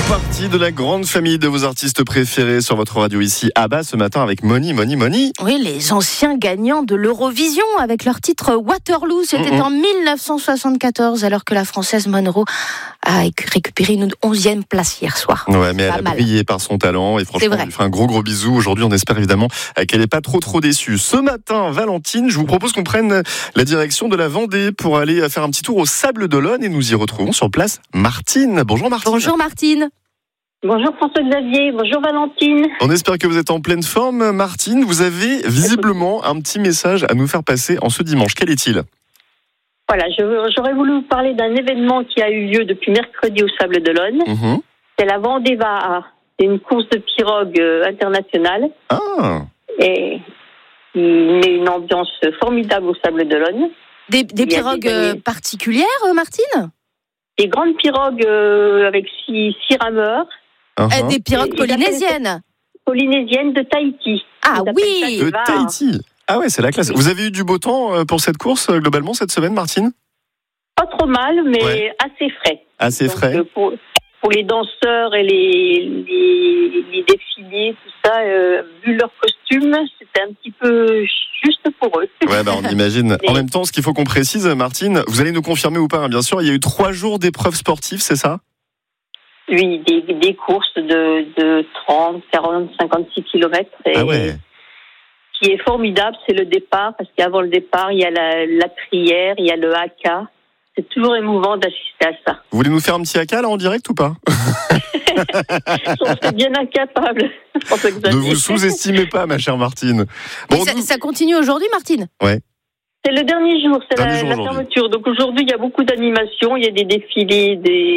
partie de la grande famille de vos artistes préférés sur votre radio ici. Abba ce matin avec Moni. Oui, les anciens gagnants de l'Eurovision avec leur titre Waterloo. C'était en 1974, alors que la Française Monroe a récupéré une 11e place hier soir. Ouais, mais elle a brillé par son talent et franchement, on lui fait un gros bisou. Aujourd'hui, on espère évidemment qu'elle n'est pas trop déçue. Ce matin, Valentine, je vous propose qu'on prenne la direction de la Vendée pour aller faire un petit tour au Sables d'Olonne et nous y retrouvons sur place Martine. Bonjour Martine. Bonjour Martine. Bonjour François-Xavier, bonjour Valentine. On espère que vous êtes en pleine forme. Martine, vous avez visiblement un petit message à nous faire passer en ce dimanche. Quel est-il ? Voilà, j'aurais voulu vous parler d'un événement qui a eu lieu depuis mercredi au Sables d'Olonne. C'est la Vendée Va. C'est une course de pirogue internationale. Ah. Et il met une ambiance formidable au Sables d'Olonne. Des pirogues particulières, Martine ? Des grandes pirogues avec six rameurs. Des pirogues polynésiennes. Polynésiennes de Tahiti. Ah oui, de Tahiti. Ah ouais, c'est la classe. Vous avez eu du beau temps pour cette course globalement cette semaine, Martine ? Pas trop mal, mais assez frais. Assez frais. Pour les danseurs et les défilés, tout ça, vu leur costume, c'était un petit peu juste pour eux. Ouais, on imagine. En même temps, ce qu'il faut qu'on précise, Martine, vous allez nous confirmer ou pas, bien sûr, il y a eu 3 jours d'épreuves sportives, c'est ça ? Oui, des courses de 30, 40, 56 kilomètres. Ah ouais. Ce qui est formidable, c'est le départ, parce qu'avant le départ, il y a la prière, il y a le haka. C'est toujours émouvant d'assister à ça. Vous voulez nous faire un petit haka là en direct ou pas ? J'en suis bien incapable. Ne vous sous-estimez pas, ma chère Martine. Bon, ça continue aujourd'hui, Martine ? Ouais. C'est le dernier jour, c'est la fermeture. Donc aujourd'hui, il y a beaucoup d'animations, il y a des défilés,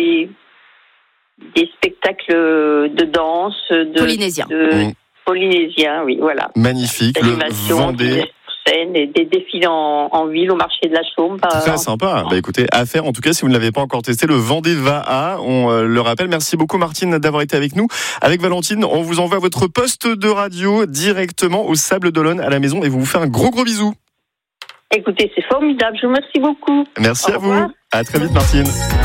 des spectacles de danse, polynésiens. Polynésiens, oui, voilà. Magnifique. Le Vendée. Et des défilés en ville au marché de la Chaume. Très sympa. Écoutez, à faire en tout cas si vous ne l'avez pas encore testé, le Vendée Va. On le rappelle. Merci beaucoup Martine d'avoir été avec nous. Avec Valentine, on vous envoie votre poste de radio directement au Sables d'Olonne à la maison et vous faites un gros bisou. Écoutez, c'est formidable. Je vous remercie beaucoup. Merci à vous. À très vite Martine.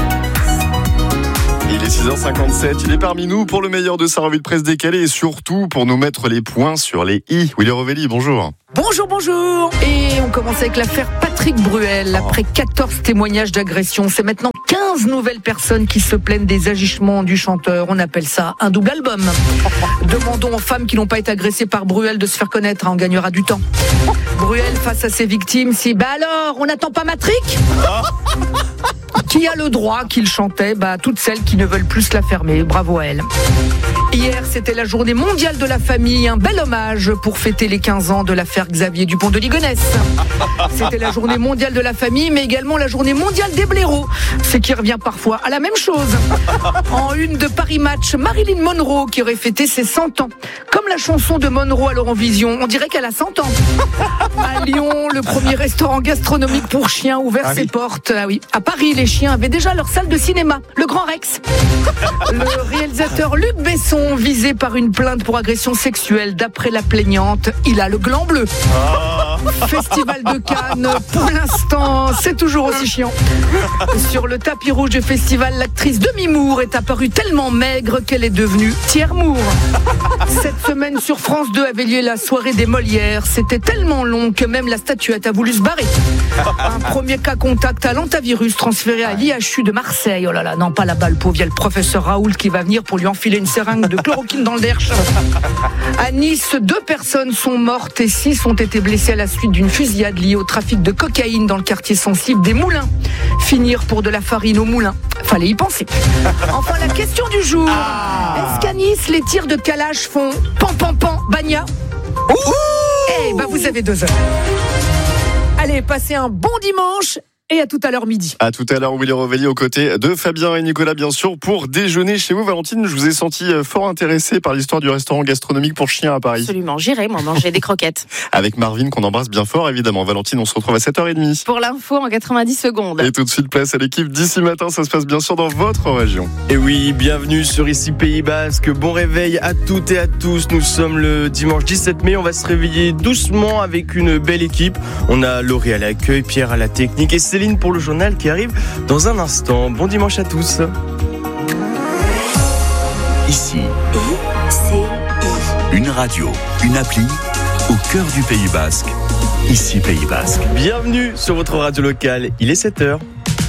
Il est 6h57, il est parmi nous pour le meilleur de sa revue de presse décalée et surtout pour nous mettre les points sur les i. Willy Rovelli, bonjour. Bonjour. Et on commence avec l'affaire Patrick Bruel. Après 14 témoignages d'agression, c'est maintenant 15 nouvelles personnes qui se plaignent des agissements du chanteur. On appelle ça un double album. Demandons aux femmes qui n'ont pas été agressées par Bruel de se faire connaître, on gagnera du temps. Bruel face à ses victimes, alors, on n'attend pas Matrick ? Qui a le droit qu'il chantait ? Toutes celles qui ne veulent plus la fermer. Bravo à elle. Hier, c'était la journée mondiale de la famille. Un bel hommage pour fêter les 15 ans de l'affaire Xavier Dupont de Ligonnès. C'était la journée mondiale de la famille, mais également la journée mondiale des blaireaux. Ce qui revient parfois à la même chose. En une de Paris Match, Marilyn Monroe qui aurait fêté ses 100 ans. Comme la chanson de Monroe à l'Eurovision, on dirait qu'elle a 100 ans. À Lyon, le premier restaurant gastronomique pour chiens ouvert ses portes. Ah oui. À Paris, les chiens avaient déjà leur salle de cinéma, le Grand Rex. Le réalisateur Luc Besson, visé par une plainte pour agression sexuelle, d'après la plaignante, il a le gland bleu. Festival de Cannes, pour l'instant, c'est toujours aussi chiant. Sur le tapis rouge du festival, l'actrice Demi Moore est apparue tellement maigre qu'elle est devenue Thiers Moore. Cette semaine sur France 2 avait lieu la soirée des Molières. C'était tellement long que même la statuette a voulu se barrer. Un premier cas contact à l'antavirus transféré à l'IHU de Marseille. Oh là là, non pas là-bas, le pauvre, il y a le professeur Raoult qui va venir pour lui enfiler une seringue de chloroquine dans le derche. À Nice, 2 personnes sont mortes et 6 ont été blessées à la suite d'une fusillade liée au trafic de cocaïne dans le quartier sensible des Moulins. Finir pour de la farine au moulin. Fallait y penser. Enfin, la question du jour. Est-ce qu'à Nice, les tirs de Kalash font pan, bagna ? Vous avez 2 heures. Allez, passez un bon dimanche. Et à tout à l'heure midi. À tout à l'heure, Willy Rovelli aux côtés de Fabien et Nicolas, bien sûr, pour déjeuner chez vous. Valentine, je vous ai senti fort intéressée par l'histoire du restaurant gastronomique pour chiens à Paris. Absolument, j'irai manger des croquettes. Avec Marvin, qu'on embrasse bien fort, évidemment. Valentine, on se retrouve à 7h30. Pour l'info en 90 secondes. Et tout de suite, place à l'équipe d'ici matin. Ça se passe bien sûr dans votre région. Et oui, bienvenue sur Ici Pays Basque. Bon réveil à toutes et à tous. Nous sommes le dimanche 17 mai. On va se réveiller doucement avec une belle équipe. On a Laurie à l'accueil, Pierre à la technique et Céline pour le journal qui arrive dans un instant. Bon dimanche à tous. ici. ICI. Une radio, une appli au cœur du Pays Basque. Ici Pays Basque. Bienvenue sur votre radio locale, il est 7h.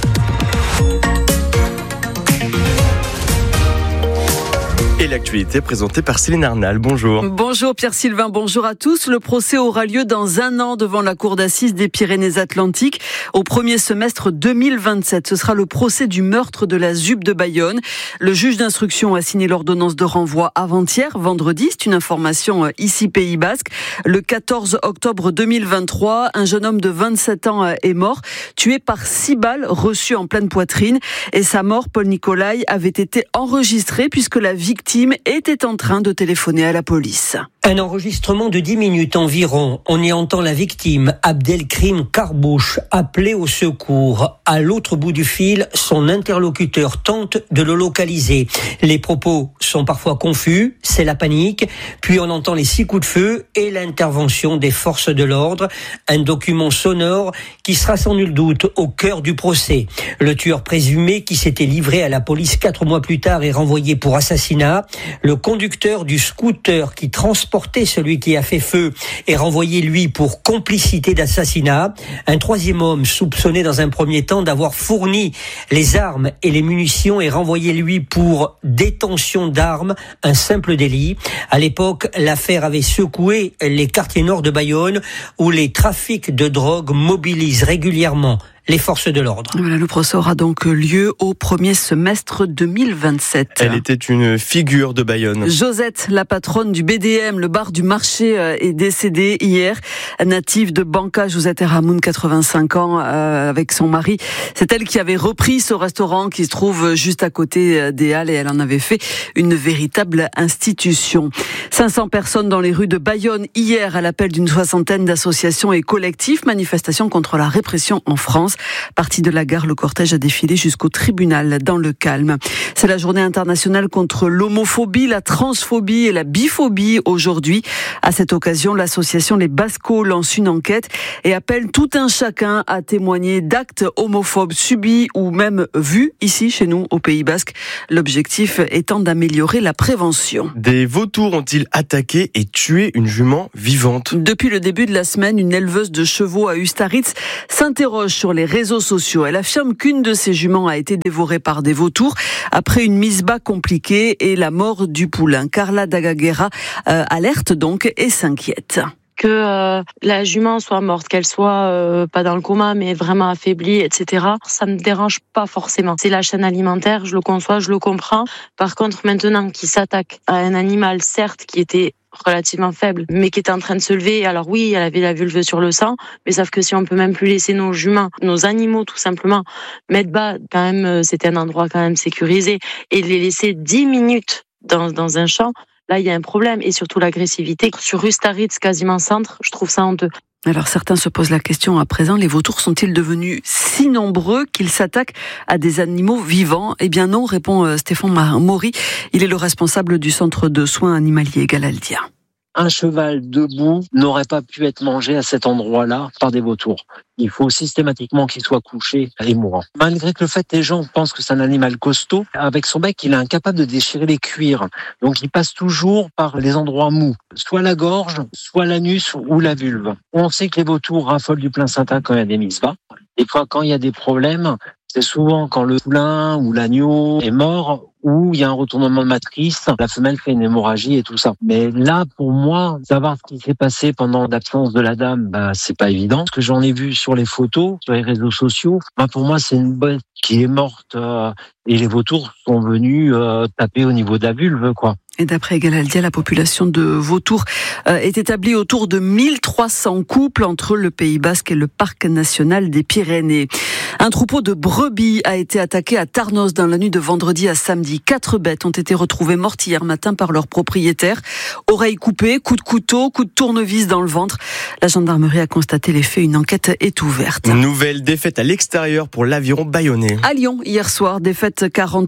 Et l'actualité présentée par Céline Arnal. Bonjour. Bonjour Pierre-Sylvain, bonjour à tous. Le procès aura lieu dans 1 an devant la cour d'assises des Pyrénées-Atlantiques au premier semestre 2027. Ce sera le procès du meurtre de la ZUP de Bayonne. Le juge d'instruction a signé l'ordonnance de renvoi avant-hier, vendredi. C'est une information ici Pays Basque. Le 14 octobre 2023, un jeune homme de 27 ans est mort, tué par 6 balles reçues en pleine poitrine. Et sa mort, Paul Nicolai, avait été enregistrée puisque la victime était en train de téléphoner à la police. Un enregistrement de 10 minutes environ. On y entend la victime, Abdelkrim Karbouch, appeler au secours. À l'autre bout du fil, son interlocuteur tente de le localiser. Les propos sont parfois confus, c'est la panique. Puis on entend les 6 coups de feu et l'intervention des forces de l'ordre. Un document sonore qui sera sans nul doute au cœur du procès. Le tueur présumé qui s'était livré à la police 4 mois plus tard est renvoyé pour assassinat. Le conducteur du scooter qui transportait celui qui a fait feu est renvoyé, lui, pour complicité d'assassinat. Un 3e homme soupçonné dans un premier temps d'avoir fourni les armes et les munitions est renvoyé, lui, pour détention d'armes, un simple délit. À l'époque, l'affaire avait secoué les quartiers nord de Bayonne où les trafics de drogue mobilisent régulièrement les forces de l'ordre. Voilà, le procès aura donc lieu au premier semestre 2027. Elle était une figure de Bayonne. Josette, la patronne du BDM, le bar du marché, est décédée hier. Native de Banca, Josette Eramoun, 85 ans, avec son mari. C'est elle qui avait repris ce restaurant qui se trouve juste à côté des Halles et elle en avait fait une véritable institution. 500 personnes dans les rues de Bayonne hier à l'appel d'une 60aine d'associations et collectifs. Manifestation contre la répression en France. Parti de la gare, le cortège a défilé jusqu'au tribunal dans le calme. C'est la journée internationale contre l'homophobie, la transphobie et la biphobie aujourd'hui. À cette occasion, l'association Les Bascos lance une enquête et appelle tout un chacun à témoigner d'actes homophobes subis ou même vus ici chez nous au Pays Basque. L'objectif étant d'améliorer la prévention. Des vautours ont-ils attaqué et tué une jument vivante? Depuis le début de la semaine, une éleveuse de chevaux à Ustaritz s'interroge sur les réseaux sociaux. Elle affirme qu'une de ses juments a été dévorée par des vautours après une mise bas compliquée et la mort du poulain. Carla Dagaguera alerte donc et s'inquiète. Que la jument soit morte, qu'elle soit pas dans le coma mais vraiment affaiblie, etc. Ça me dérange pas forcément. C'est la chaîne alimentaire, je le conçois, je le comprends. Par contre, maintenant qu'il s'attaque à un animal, certes, qui était relativement faible, mais qui était en train de se lever. Alors oui, elle avait la vulve sur le sang, mais sauf que si on peut même plus laisser nos juments, nos animaux tout simplement, mettre bas, quand même, c'était un endroit quand même sécurisé, et les laisser 10 minutes dans un champ, là il y a un problème, et surtout l'agressivité. Sur Ustaritz, quasiment centre, je trouve ça honteux. Alors certains se posent la question à présent, les vautours sont-ils devenus si nombreux qu'ils s'attaquent à des animaux vivants? Eh bien non, répond Stéphane Maury. Il est le responsable du centre de soins animaliers Galaldia. Un cheval debout n'aurait pas pu être mangé à cet endroit-là par des vautours. Il faut systématiquement qu'il soit couché et mourant. Malgré que le fait, les gens pensent que c'est un animal costaud, avec son bec, il est incapable de déchirer les cuirs. Donc il passe toujours par les endroits mous, soit la gorge, soit l'anus ou la vulve. On sait que les vautours raffolent du placenta quand il y a des mises bas. Et quand il y a des problèmes, c'est souvent quand le poulain ou l'agneau est mort ou il y a un retournement de matrice, la femelle fait une hémorragie et tout ça. Mais là, pour moi, savoir ce qui s'est passé pendant l'absence de la dame, c'est pas évident. Ce que j'en ai vu sur les photos, sur les réseaux sociaux, pour moi, c'est une bête qui est morte et les vautours sont venus taper au niveau de la vulve, quoi. Et d'après Galaldia, la population de vautours est établie autour de 1300 couples entre le Pays Basque et le Parc national des Pyrénées. Un troupeau de brebis a été attaqué à Tarnos dans la nuit de vendredi à samedi. 4 bêtes ont été retrouvées mortes hier matin par leurs propriétaires. Oreilles coupées, coups de couteau, coups de tournevis dans le ventre. La gendarmerie a constaté les faits. Une enquête est ouverte. Nouvelle défaite à l'extérieur pour l'Aviron bayonnais. À Lyon, hier soir, défaite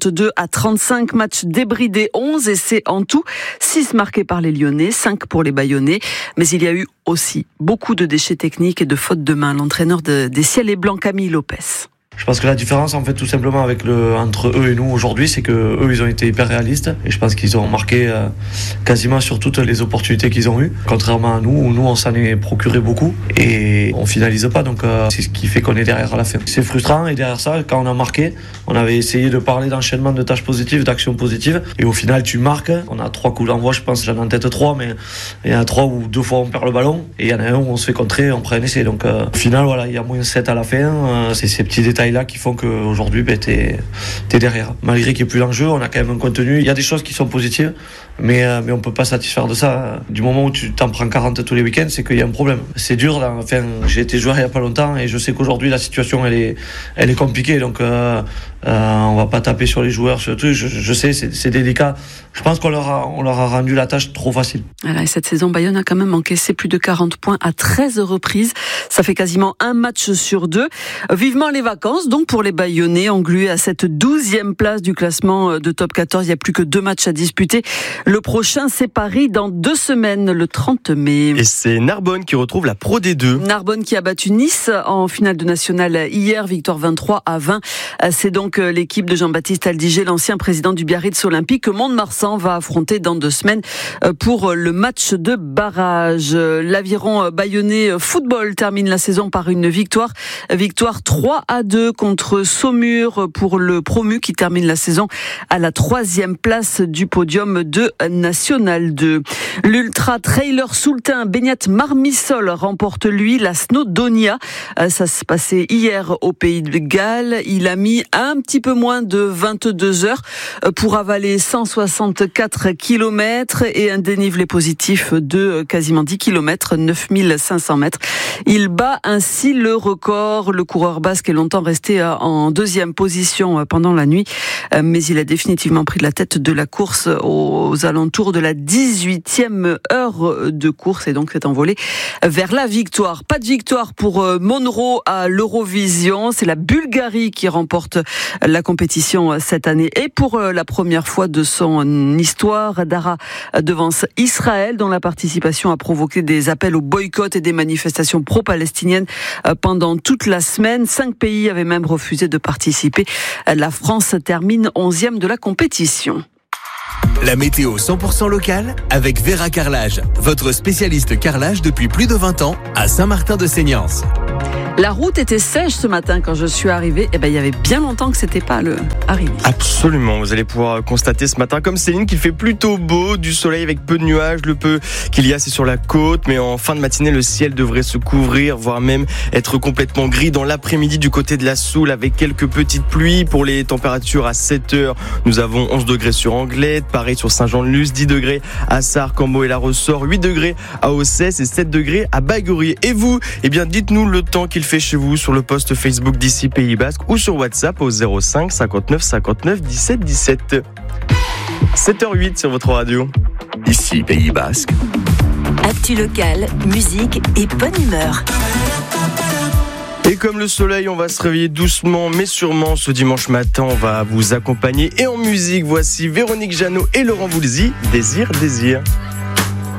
42-35, match débridé, 11 essais en tout, 6 marqués par les Lyonnais, 5 pour les Bayonnais. Mais il y a eu aussi beaucoup de déchets techniques et de fautes de main. L'entraîneur des Ciels et Blancs, Camille Lopez. Je pense que la différence, en fait, tout simplement entre eux et nous aujourd'hui, c'est que eux, ils ont été hyper réalistes et je pense qu'ils ont marqué quasiment sur toutes les opportunités qu'ils ont eues. Contrairement à nous, où nous, on s'en est procuré beaucoup et on finalise pas. Donc, c'est ce qui fait qu'on est derrière à la fin. C'est frustrant et derrière ça, quand on a marqué, on avait essayé de parler d'enchaînement de tâches positives, d'actions positives et au final, tu marques. On a 3 coups d'envoi, je pense, j'en ai en tête 3, mais il y en a 3 où 2 fois on perd le ballon et il y en a un où on se fait contrer, on prend un essai. Donc, au final, voilà, il y a moins 7 à la fin. C'est ces petits détails là qui font qu'aujourd'hui t'es derrière. Malgré qu'il n'y ait plus d'enjeu, on a quand même un contenu. Il y a des choses qui sont positives, mais on ne peut pas satisfaire de ça. Du moment où tu t'en prends 40 tous les week-ends, c'est qu'il y a un problème. C'est dur. Enfin, j'ai été joueur il n'y a pas longtemps et je sais qu'aujourd'hui la situation elle est compliquée. Donc on va pas taper sur les joueurs, sur tout. Je sais, c'est délicat. Je pense qu'on leur a rendu la tâche trop facile. Voilà, et cette saison, Bayonne a quand même encaissé plus de 40 points à 13 reprises. Ça fait quasiment un match sur 2. Vivement les vacances, donc pour les Bayonnais, englués à cette 12e place du classement de top 14. Il n'y a plus que 2 matchs à disputer. Le prochain, c'est Paris dans 2 semaines, le 30 mai. Et c'est Narbonne qui retrouve la Pro D2. Narbonne qui a battu Nice en finale de nationale hier, victoire 23-20. C'est donc l'équipe de Jean-Baptiste Aldiger, l'ancien président du Biarritz Olympique, que Mont-de-Marsan va affronter dans 2 semaines pour le match de barrage. L'Aviron bayonnais football termine la saison par une victoire 3-2 contre Saumur pour le promu qui termine la saison à la 3e place du podium de National 2. L'Ultra Trailer Soultin Beignat Marmissol remporte lui la Snowdonia. Ça se passait hier au Pays de Galles. Il a mis un petit peu moins de 22 heures pour avaler 164 km et un dénivelé positif de quasiment 10 km, 9500 mètres. Il bat ainsi le record. Le coureur basque est longtemps resté en 2e position pendant la nuit, mais il a définitivement pris la tête de la course aux alentours de la 18e heure de course et donc s'est envolé vers la victoire. Pas de victoire pour Monroe à l'Eurovision. C'est la Bulgarie qui remporte la compétition cette année et pour la première fois de son histoire, Dara devance Israël dont la participation a provoqué des appels au boycott et des manifestations pro-palestiniennes pendant toute la semaine. 5 pays avaient même refusé de participer. La France termine 11e de la compétition. La météo 100% locale avec Vera Carrelage, votre spécialiste carrelage depuis plus de 20 ans à Saint-Martin-de-Seignance. La route était sèche ce matin quand je suis arrivée. Il y avait bien longtemps que c'était pas arrivé. Absolument, vous allez pouvoir constater ce matin, comme Céline, qu'il fait plutôt beau, du soleil avec peu de nuages. Le peu qu'il y a, c'est sur la côte, mais en fin de matinée, le ciel devrait se couvrir, voire même être complètement gris dans l'après-midi du côté de la Soule, avec quelques petites pluies. Pour les températures à 7h, nous avons 11 degrés sur Anglette, pareil sur Saint-Jean-de-Luz, 10 degrés à Sarre, Cambo et la Ressort, 8 degrés à Ossès et 7 degrés à Bagourier. Et vous, dites-nous le temps qu'il fait chez vous sur le post Facebook d'ici Pays Basque ou sur WhatsApp au 05 59 59 17 17. 7h08 sur votre radio. Ici Pays Basque. Actu locale, musique et bonne humeur. Et comme le soleil, on va se réveiller doucement mais sûrement ce dimanche matin. On va vous accompagner et en musique, voici Véronique Jeannot et Laurent Voulzy, Désir, Désir.